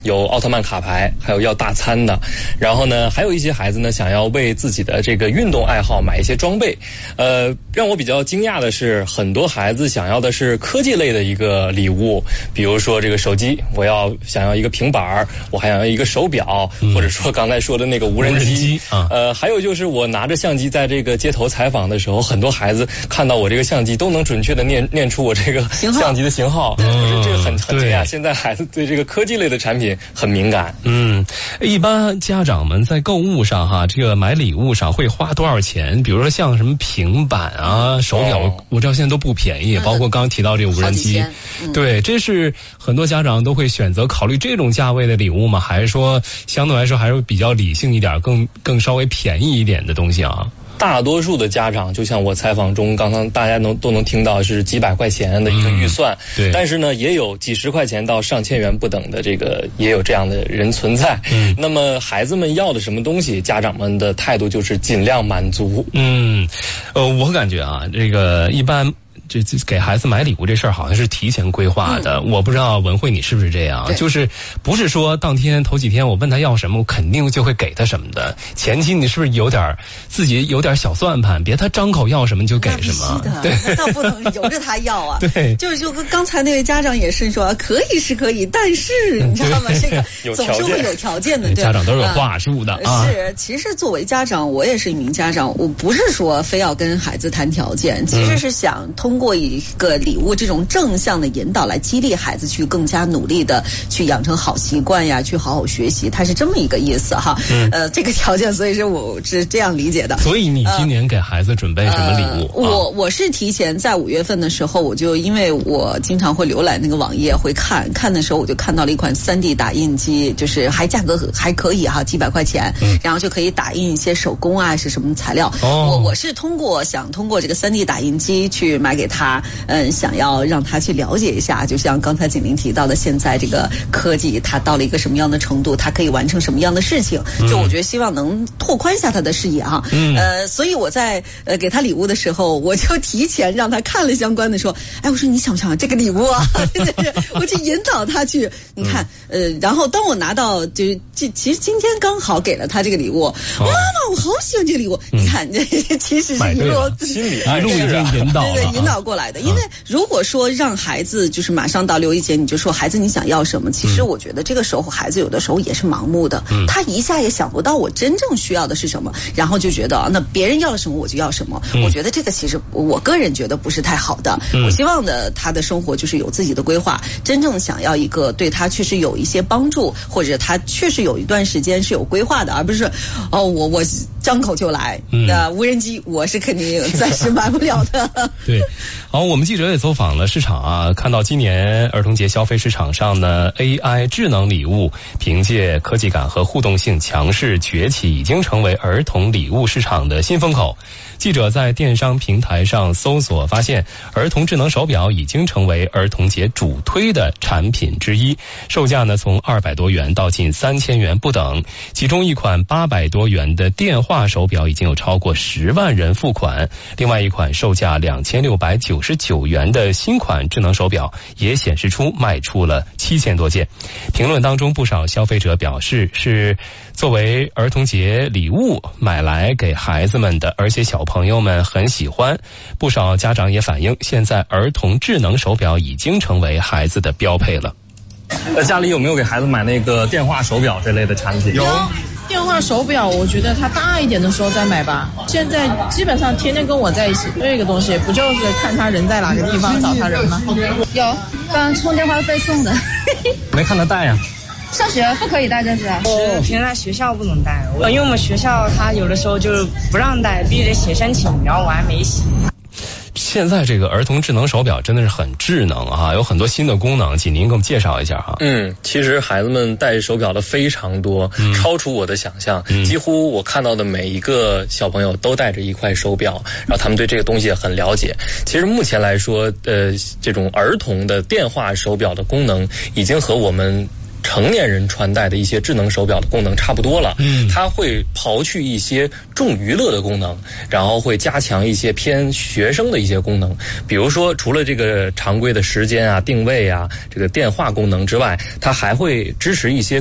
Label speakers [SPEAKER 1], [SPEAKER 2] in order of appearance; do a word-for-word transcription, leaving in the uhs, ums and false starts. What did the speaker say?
[SPEAKER 1] 有奥特曼卡牌，还有要大餐的，然后呢，还有一些孩子呢想要为自己的这个运动爱好买一些装备。呃，让我比较惊讶的是，很多孩子想要的是科技类的一个礼物，比如说这个手机，我要想要一个平板，我还想要一个手表，嗯、或者说刚才说的那个无人机。
[SPEAKER 2] 无人机啊，
[SPEAKER 1] 呃，还有就是我拿着相机在这个街头采访的时候，很多孩子看到我这个相机都能准确的念念出我这个相机的型号，嗯，这个很很惊讶。现在孩子对这个科技类的产品很敏感。
[SPEAKER 2] 嗯，一般家长们在购物上哈，这个买礼物上会花多少钱？比如说像什么平板啊、手表，哦、我知道现在都不便宜，包括刚刚提到这个无人机。嗯、对，这是很多家长都会选择考虑这种价位的礼物吗？还是说相对来说还是比较理性一点，更更稍微便宜一点的东西啊？
[SPEAKER 1] 大多数的家长，就像我采访中刚刚大家能都能听到是几百块钱的一个预算，嗯、对，但是呢也有几十块钱到上千元不等的这个也有这样的人存在。嗯，那么孩子们要的什么东西，家长们的态度就是尽量满足。
[SPEAKER 2] 嗯，呃，我感觉啊，这个一般。这给孩子买礼物这事儿好像是提前规划的，嗯、我不知道文慧你是不是这样？就是不是说当天头几天我问他要什么，我肯定就会给他什么的。前期你是不是有点自己有点小算盘，别他张口要什么就给什么？
[SPEAKER 3] 对，那倒不能由着他要啊。
[SPEAKER 2] 对，
[SPEAKER 3] 就是就跟刚才那位家长也是说，可以是可以，但是你知道吗？这个总是会有条件的。对，
[SPEAKER 2] 家长都是有话术的啊。
[SPEAKER 3] 是，其实作为家长，我也是一名家长，我不是说非要跟孩子谈条件，其实是想通过一个礼物这种正向的引导来激励孩子去更加努力的去养成好习惯呀，去好好学习，它是这么一个意思哈。嗯、呃，这个条件，所以是我是这样理解的。
[SPEAKER 2] 所以你今年给孩子准备什么礼物？
[SPEAKER 3] 呃呃、我我是提前在五月份的时候，我就因为我经常会浏览那个网页，会看看的时候，我就看到了一款 三 D 打印机，就是还价格还可以哈，几百块钱，嗯、然后就可以打印一些手工啊，是什么材料。哦、我我是通过想通过这个 三 D 打印机去买给他。嗯，想要让他去了解一下，就像刚才景林提到的，现在这个科技它到了一个什么样的程度，它可以完成什么样的事情，嗯、就我觉得希望能拓宽一下他的视野哈。嗯、呃，所以我在呃给他礼物的时候，我就提前让他看了相关的，说，哎，我说你想不想这个礼物啊？我去引导他去，你看，呃，然后当我拿到，就是这其实今天刚好给了他这个礼物，哦、妈妈，我好喜欢这个礼物，嗯、你看，这其实是一路
[SPEAKER 1] 心理
[SPEAKER 2] 一路已经引导了，
[SPEAKER 3] 对对，引导过来的。因为如果说让孩子就是马上到六一节，你就说孩子你想要什么，其实我觉得这个时候孩子有的时候也是盲目的，嗯、他一下也想不到我真正需要的是什么，然后就觉得那别人要了什么我就要什么。嗯、我觉得这个其实我个人觉得不是太好的。嗯、我希望的他的生活就是有自己的规划，真正想要一个对他确实有一些帮助，或者他确实有一段时间是有规划的，而不是哦我我张口就来。嗯、呃，无人机我是肯定暂时买不了的。
[SPEAKER 2] 对，好，我们记者也走访了市场啊，看到今年儿童节消费市场上呢 A I 智能礼物凭借科技感和互动性强势崛起，已经成为儿童礼物市场的新风口。记者在电商平台上搜索发现，儿童智能手表已经成为儿童节主推的产品之一，售价呢从二百多元到近三千元不等，其中一款八百多元的电话手表已经有超过十万人付款，另外一款售价两千六百九十九元的新款智能手表也显示出卖出了七千多件。评论当中不少消费者表示是作为儿童节礼物买来给孩子们的，而且小朋友们很喜欢。不少家长也反映，现在儿童智能手表已经成为孩子的标配了。
[SPEAKER 1] 呃，家里有没有给孩子买那个电话手表这类的产品？
[SPEAKER 4] 有。电话手表我觉得他大一点的时候再买吧，现在基本上天天跟我在一起，这个东西不就是看他人在哪个地方找他人吗？
[SPEAKER 5] 有，刚充电话费送的。
[SPEAKER 1] 没看他带呀？
[SPEAKER 5] 上学不可以带这是？
[SPEAKER 6] 是平时在学校不能带，因为我们学校他有的时候就是不让带，必须得写申请，然后我还没写。
[SPEAKER 2] 现在这个儿童智能手表真的是很智能啊，有很多新的功能，请您给我们介绍一下哈。
[SPEAKER 1] 嗯，其实孩子们戴手表的非常多，嗯、超出我的想象。嗯、几乎我看到的每一个小朋友都带着一块手表，然后他们对这个东西也很了解。其实目前来说，呃，这种儿童的电话手表的功能已经和我们成年人穿戴的一些智能手表的功能差不多了。嗯，它会刨去一些重娱乐的功能，然后会加强一些偏学生的一些功能。比如说，除了这个常规的时间啊、定位啊、这个电话功能之外，它还会支持一些